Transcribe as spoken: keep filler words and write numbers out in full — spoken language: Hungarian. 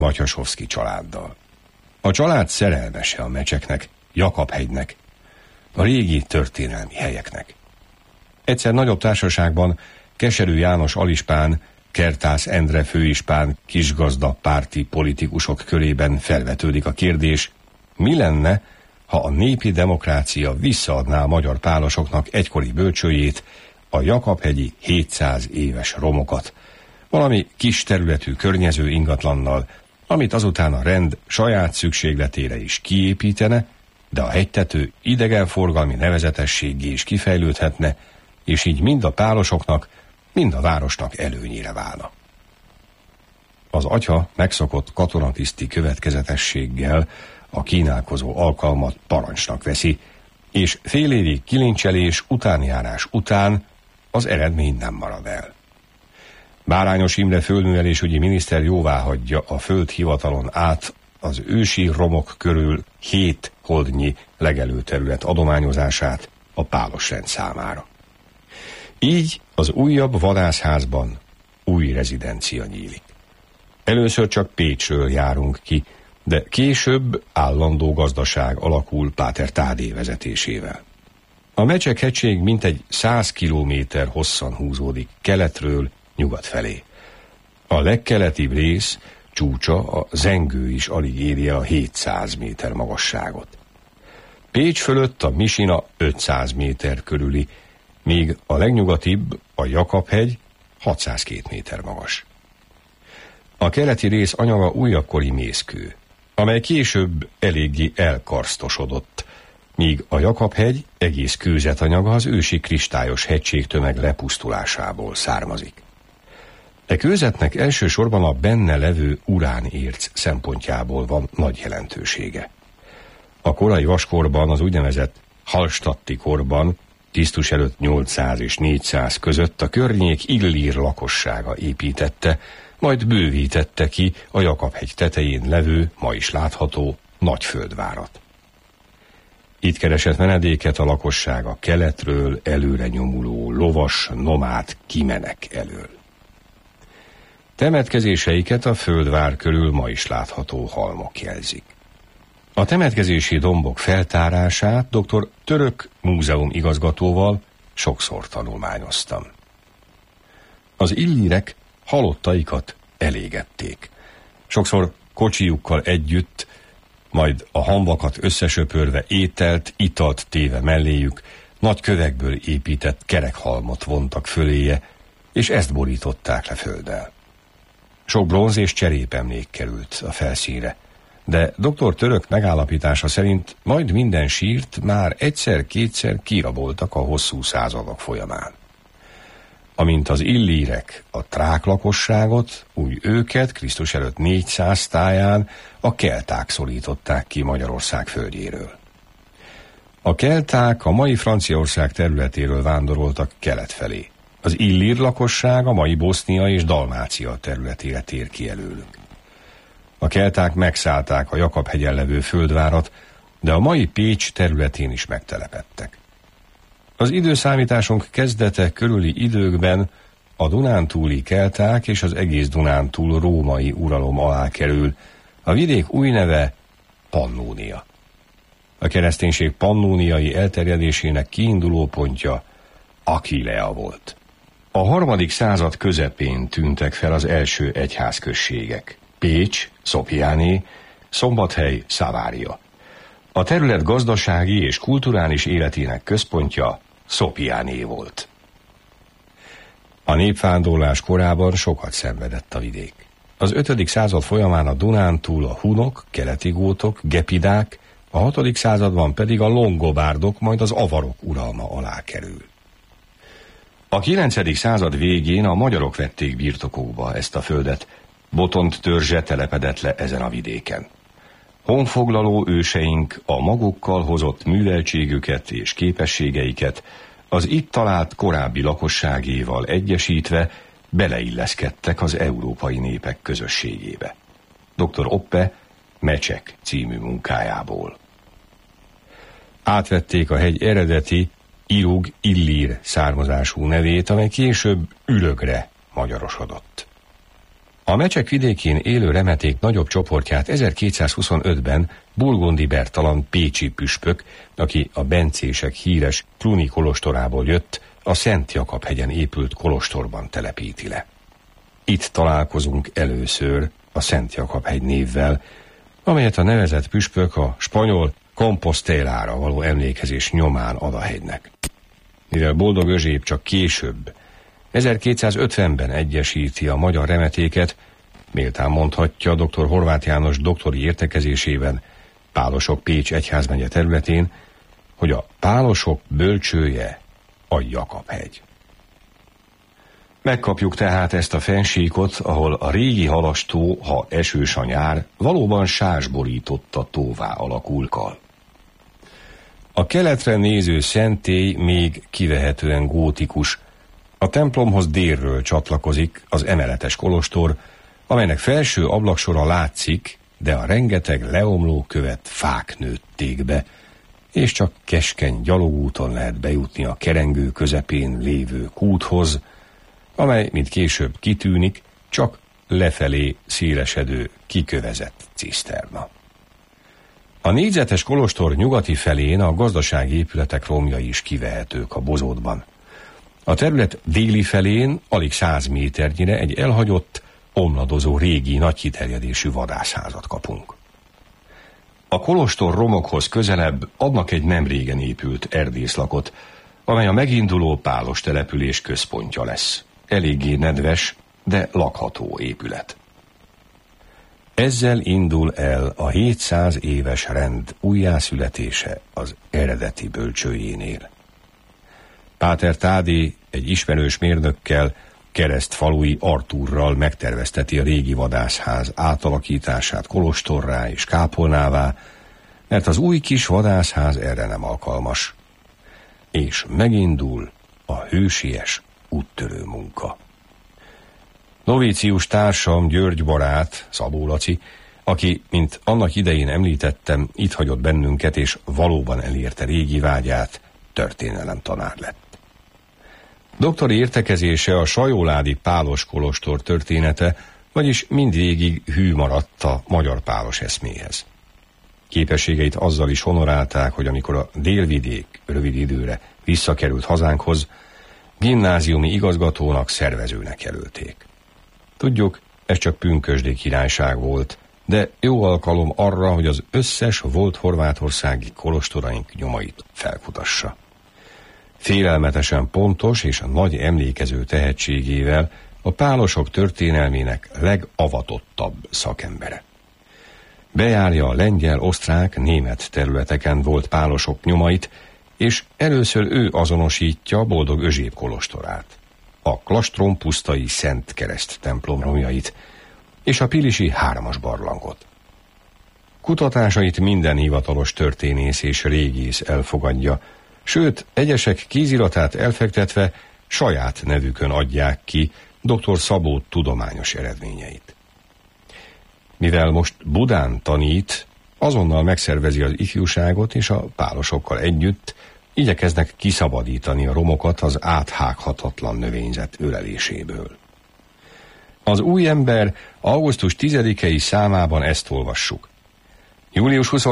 Matyasovszky családdal. A család szerelmese a Mecseknek, Jakab-hegynek, a régi történelmi helyeknek. Egyszer nagyobb társaságban Keserű János alispán, Kertász Endre főispán, kisgazda párti politikusok körében felvetődik a kérdés, mi lenne, ha a népi demokrácia visszaadná a magyar pálosoknak egykori bölcsőjét, a Jakab-hegyi hétszáz éves romokat, valami kis területű környező ingatlannal, amit azután a rend saját szükségletére is kiépítene, de a hegytető idegenforgalmi nevezetességgé is kifejlődhetne, és így mind a pálosoknak, mind a városnak előnyére válna. Az atya megszokott katonatiszti következetességgel a kínálkozó alkalmat parancsnak veszi, és fél évi kilincselés, utánjárás után az eredmény nem marad el. Bárányos Imre földművelésügyi miniszter jóváhagyja a földhivatalon át az ősi romok körül hét holdnyi legelőterület adományozását a pálosrend számára. Így az újabb vadászházban új rezidencia nyílik. Először csak Pécsről járunk ki, de később állandó gazdaság alakul Páter Tádé vezetésével. A Mecsek-hegység mintegy száz kilométer hosszan húzódik keletről nyugat felé. A legkeletibb rész csúcsa, a Zengő is alig éri a hétszáz méter magasságot. Pécs fölött a Misina ötszáz méter körüli, míg a legnyugatibb, a Jakab-hegy hatszázkettő méter magas. A keleti rész anyaga újakkori mészkő, amely később eléggé elkarsztosodott, míg a Jakab-hegy egész kőzetanyaga az ősi kristályos hegységtömeg lepusztulásából származik. E kőzetnek elsősorban a benne levő uránérc szempontjából van nagy jelentősége. A korai vaskorban, az úgynevezett hallstatti korban, Krisztus előtt nyolcszáz és négyszáz között a környék illír lakossága építette, majd bővítette ki a Jakab-hegy tetején levő, ma is látható nagyföldvárat. Itt keresett menedéket a lakossága keletről előre nyomuló lovas, nomád kimenek elől. Temetkezéseiket a földvár körül ma is látható halmok jelzik. A temetkezési dombok feltárását dr. Török múzeum igazgatóval sokszor tanulmányoztam. Az illírek halottaikat elégették. Sokszor kocsijukkal együtt, majd a hamvakat összesöpörve ételt, italt téve melléjük, nagy kövekből épített kerekhalmot vontak föléje, és ezt borították le földdel. Sok bronz és cserépemlék került a felszínre, de dr. Török megállapítása szerint majd minden sírt már egyszer-kétszer kiraboltak a hosszú századok folyamán. Amint az illírek a trák lakosságot, úgy őket Krisztus előtt négyszáz táján a kelták szorították ki Magyarország földjéről. A kelták a mai Franciaország területéről vándoroltak kelet felé. Az illír lakosság a mai Bosznia és Dalmácia területére tér ki előlünk. A kelták megszállták a Jakab-hegyen levő földvárat, de a mai Pécs területén is megtelepedtek. Az időszámításunk kezdete körüli időkben a dunántúli kelták és az egész Dunántúl római uralom alá kerül, a vidék új neve Pannónia. A kereszténység pannóniai elterjedésének kiinduló pontja Akilea volt. A harmadik század közepén tűntek fel az első egyházközségek: Pécs, Szopjáné, Szombathely, Szavária. A terület gazdasági és kulturális életének központja Szopjáné volt. A népvándorlás korában sokat szenvedett a vidék. Az ötödik század folyamán a Dunántúl a hunok, keleti gótok, gepidák, a hatodik században pedig a longobárdok, majd az avarok uralma alá kerül. A kilencedik század végén a magyarok vették birtokukba ezt a földet, Botont törzse telepedett le ezen a vidéken. Honfoglaló őseink a magukkal hozott műveltségüket és képességeiket az itt talált korábbi lakosságéval egyesítve beleilleszkedtek az európai népek közösségébe. doktor Oppe Mecsek című munkájából. Átvették a hegy eredeti Irug-illír származású nevét, amely később Ürögre magyarosodott. A Mecsek vidékén élő remeték nagyobb csoportját ezerkétszázhuszonötben Burgundi Bertalan pécsi püspök, aki a bencések híres Cluny kolostorából jött, a Szent Jakab-hegyen épült kolostorban telepíti le. Itt találkozunk először a Szent Jakab-hegy névvel, amelyet a nevezett püspök a spanyol Compostelára való emlékezés nyomán ad a hegynek. Mivel Boldog Erzsébet csak később, ezerkétszázötvenben egyesíti a magyar remetéket, méltán mondhatja dr. Horváth János doktori értekezésében Pálosok Pécs egyházmegye területén, hogy a pálosok bölcsője a Jakab-hegy. Megkapjuk tehát ezt a fennsíkot, ahol a régi halastó, ha esős a nyár, valóban sásborította tóvá alakul kal. A keletre néző szentély még kivehetően gótikus. A templomhoz délről csatlakozik az emeletes kolostor, amelynek felső ablaksora látszik, de a rengeteg leomló követ fák nőtték be, és csak keskeny gyalogúton lehet bejutni a kerengő közepén lévő kúthoz, amely, mint később kitűnik, csak lefelé szélesedő, kikövezett ciszterna. A négyzetes kolostor nyugati felén a gazdasági épületek romjai is kivehetők a bozótban. A terület déli felén alig száz méternyire egy elhagyott, omladozó régi, nagy kiterjedésű vadászházat kapunk. A kolostor romokhoz közelebb adnak egy nem régen épült erdészlakot, amely a meginduló pálos település központja lesz. Eléggé nedves, de lakható épület. Ezzel indul el a hétszáz éves rend újjászületése az eredeti bölcsőjénél. Páter Tádé egy ismerős mérnökkel, Keresztfalui Artúrral megtervezteti a régi vadászház átalakítását kolostorrá és kápolnává, mert az új kis vadászház erre nem alkalmas. És megindul a hősies úttörő munka. Novícius társam György barát, Szabó Laci, aki, mint annak idején említettem, itt hagyott bennünket, és valóban elérte régi vágyát, történelemtanár lett. Doktori értekezése a sajóládi pálos kolostor története, vagyis mindvégig hű maradt a magyar pálos eszméhez. Képességeit azzal is honorálták, hogy amikor a délvidék rövid időre visszakerült hazánkhoz, gimnáziumi igazgatónak, szervezőnek jelölték. Tudjuk, ez csak pünkösdi királyság volt, de jó alkalom arra, hogy az összes volt horvátországi kolostoraink nyomait felkutassa. Félelmetesen pontos és a nagy emlékező tehetségével a pálosok történelmének legavatottabb szakembere. Bejárja a lengyel, osztrák, német területeken volt pálosok nyomait, és először ő azonosítja Boldog Erzsébet kolostorát, a Klastron pusztai Szent Kereszt templom romjait és a pilisi hármas barlangot. Kutatásait minden hivatalos történész és régész elfogadja, sőt, egyesek kéziratát elfektetve saját nevükön adják ki dr. Szabó tudományos eredményeit. Mivel most Budán tanít, azonnal megszervezi az ifjúságot, és a pálosokkal együtt igyekeznek kiszabadítani a romokat az áthághatatlan növényzet öleléséből. Az új ember augusztus tizedikei számában ezt olvassuk. Július